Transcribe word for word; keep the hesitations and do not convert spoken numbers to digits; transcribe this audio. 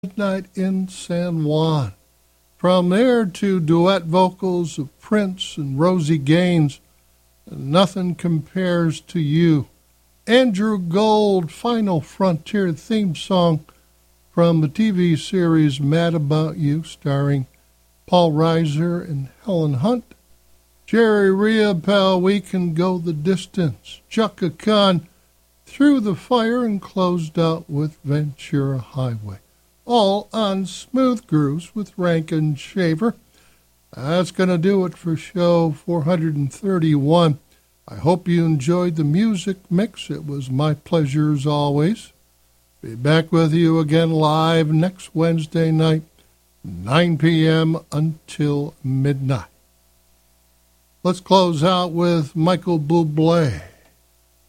Midnight in San Juan. From there to duet vocals of Prince and Rosie Gaines, Nothing Compares to You. Andrew Gold, Final Frontier theme song from the T V series Mad About You, starring Paul Reiser and Helen Hunt. Jerry Riopel, We Can Go the Distance. Chaka Khan, Through the Fire, and closed out with Ventura Highway. All on Smooth Grooves with Rankin Shaver. That's going to do it for show four thirty-one. I hope you enjoyed the music mix. It was my pleasure as always. Be back with you again live next Wednesday night, nine p.m. until midnight. Let's close out with Michael Bublé.